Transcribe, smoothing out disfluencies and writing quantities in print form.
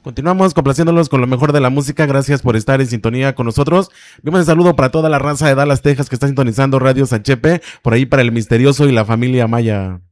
Continuamos complaciéndolos con lo mejor de la música. Gracias por estar en sintonía con nosotros. Vemos un saludo para toda la raza de Dallas, Texas, que está sintonizando Radio Sanchepe, por ahí para el Misterioso y la familia Maya.